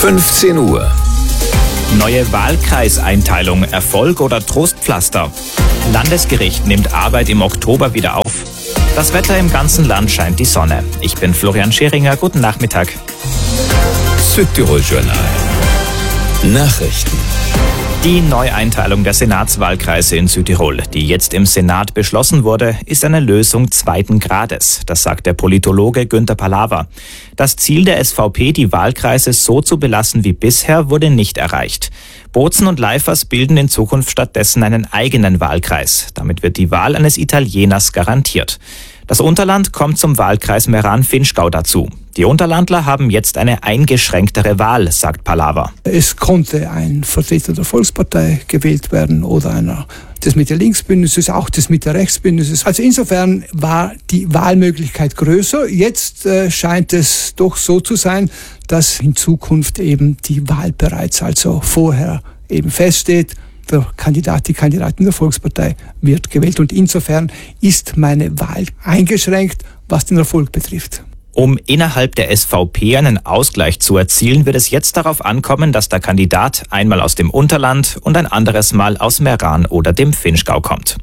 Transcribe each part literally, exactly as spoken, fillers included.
fünfzehn Uhr. Neue Wahlkreiseinteilung, Erfolg oder Trostpflaster? Landesgericht nimmt Arbeit im Oktober wieder auf. Das Wetter im ganzen Land scheint die Sonne. Ich bin Florian Scheringer, guten Nachmittag. Südtirol Journal. Nachrichten. Die Neueinteilung der Senatswahlkreise in Südtirol, die jetzt im Senat beschlossen wurde, ist eine Lösung zweiten Grades. Das sagt der Politologe Günther Palawa. Das Ziel der S V P, die Wahlkreise so zu belassen wie bisher, wurde nicht erreicht. Bozen und Leifers bilden in Zukunft stattdessen einen eigenen Wahlkreis. Damit wird die Wahl eines Italieners garantiert. Das Unterland kommt zum Wahlkreis Meran-Vinschgau dazu. Die Unterlandler haben jetzt eine eingeschränktere Wahl, sagt Palawa. Es konnte ein Vertreter der Volkspartei gewählt werden oder einer des Mitte-Links-Bündnisses, auch des Mitte-Rechts-Bündnisses. Also insofern war die Wahlmöglichkeit größer. Jetzt äh, scheint es doch so zu sein, dass in Zukunft eben die Wahl bereits also vorher eben feststeht. Der Kandidat, die Kandidatin der Volkspartei wird gewählt und insofern ist meine Wahl eingeschränkt, was den Erfolg betrifft. Um innerhalb der S V P einen Ausgleich zu erzielen, wird es jetzt darauf ankommen, dass der Kandidat einmal aus dem Unterland und ein anderes Mal aus Meran oder dem Vinschgau kommt.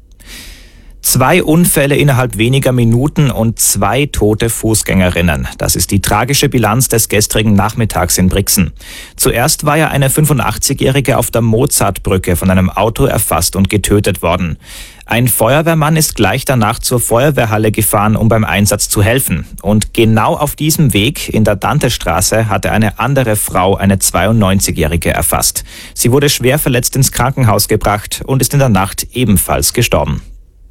Zwei Unfälle innerhalb weniger Minuten und zwei tote Fußgängerinnen. Das ist die tragische Bilanz des gestrigen Nachmittags in Brixen. Zuerst war ja eine fünfundachtzigjährige auf der Mozartbrücke von einem Auto erfasst und getötet worden. Ein Feuerwehrmann ist gleich danach zur Feuerwehrhalle gefahren, um beim Einsatz zu helfen. Und genau auf diesem Weg in der Dantestraße hatte eine andere Frau eine zweiundneunzigjährige erfasst. Sie wurde schwer verletzt ins Krankenhaus gebracht und ist in der Nacht ebenfalls gestorben.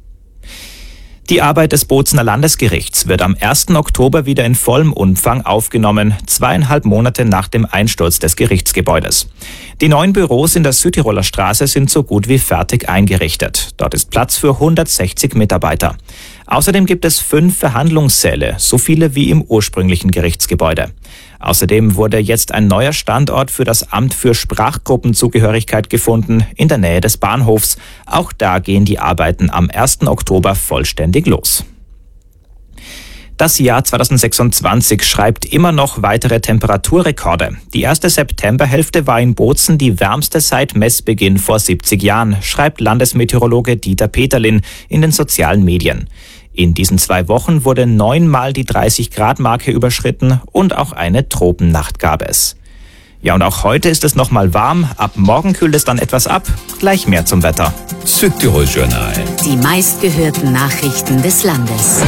Die Arbeit des Bozener Landesgerichts wird am ersten Oktober wieder in vollem Umfang aufgenommen, zweieinhalb Monate nach dem Einsturz des Gerichtsgebäudes. Die neuen Büros in der Südtiroler Straße sind so gut wie fertig eingerichtet. Dort ist Platz für hundertsechzig Mitarbeiter. Außerdem gibt es fünf Verhandlungssäle, so viele wie im ursprünglichen Gerichtsgebäude. Außerdem wurde jetzt ein neuer Standort für das Amt für Sprachgruppenzugehörigkeit gefunden, in der Nähe des Bahnhofs. Auch da gehen die Arbeiten am ersten Oktober vollständig los. Das Jahr zweitausendsechsundzwanzig schreibt immer noch weitere Temperaturrekorde. Die erste Septemberhälfte war in Bozen die wärmste seit Messbeginn vor siebzig Jahren, schreibt Landesmeteorologe Dieter Peterlin in den sozialen Medien. In diesen zwei Wochen wurde neunmal die dreißig-Grad-Marke überschritten und auch eine Tropennacht gab es. Ja, und auch heute ist es noch mal warm. Ab morgen kühlt es dann etwas ab. Gleich mehr zum Wetter. Südtirol Journal. Die meistgehörten Nachrichten des Landes.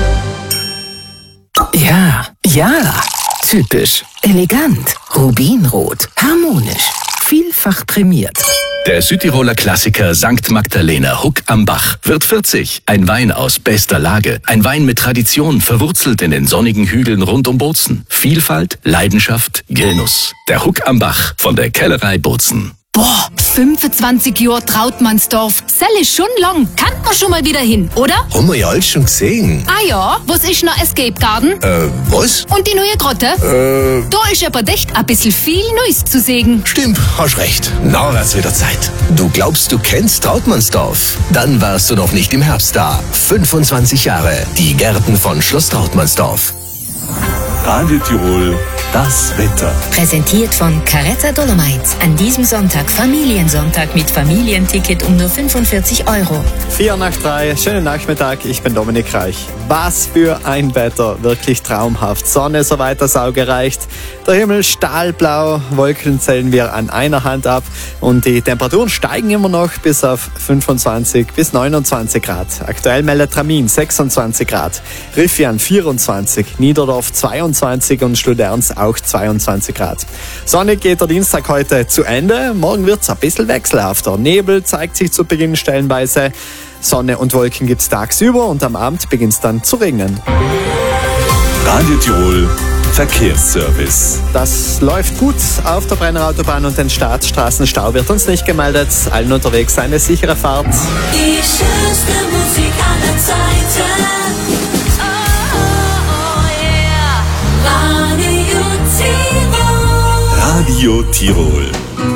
Ja, ja, typisch, elegant, rubinrot, harmonisch, vielfach prämiert. Der Südtiroler Klassiker Sankt Magdalena Huck am Bach wird vierzig. Ein Wein aus bester Lage. Ein Wein mit Tradition, verwurzelt in den sonnigen Hügeln rund um Bozen. Vielfalt, Leidenschaft, Genuss. Der Huck am Bach von der Kellerei Bozen. Boah, fünfundzwanzig Jahre Trautmannsdorf. Sell ist schon lang. Kann man schon mal wieder hin, oder? Haben wir ja alles schon gesehen. Ah ja, was ist noch Escape Garden? Äh, was? Und die neue Grotte? Äh... Da ist aber echt ein bisschen viel Neues zu sehen. Stimmt, hast recht. Na, wird's wieder Zeit. Du glaubst, du kennst Trautmannsdorf? Dann warst du noch nicht im Herbst da. fünfundzwanzig Jahre. Die Gärten von Schloss Trautmannsdorf. Radio Tirol, das Wetter. Präsentiert von Caretta Dolomites. An diesem Sonntag Familiensonntag mit Familienticket um nur fünfundvierzig Euro. Vier nach drei, schönen Nachmittag, ich bin Dominik Reich. Was für ein Wetter, wirklich traumhaft. Sonne soweit das Auge reicht. Der Himmel stahlblau, Wolken zählen wir an einer Hand ab und die Temperaturen steigen immer noch bis auf fünfundzwanzig bis neunundzwanzig Grad. Aktuell meldet Tramin sechsundzwanzig Grad, Riffian vierundzwanzig, Niederdorf zweiundzwanzig und Schluderns auch zweiundzwanzig Grad. Sonnig geht der Dienstag heute zu Ende. Morgen wird es ein bisschen wechselhafter. Nebel zeigt sich zu Beginn stellenweise. Sonne und Wolken gibt es tagsüber und am Abend beginnt es dann zu regnen. Radio Tirol Verkehrsservice. Das läuft gut auf der Brenner Autobahn und den Staatsstraßenstau wird uns nicht gemeldet. Allen unterwegs eine sichere Fahrt. Die schönste Musik aller Zeiten. Radio Tirol.